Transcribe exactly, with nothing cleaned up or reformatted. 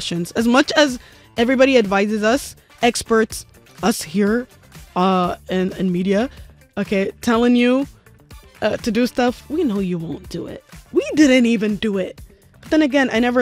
questions. As much as everybody advises us, experts, us here uh, in, in media, okay, telling you uh, to do stuff, we know you won't do it. We didn't even do it. But then again, I never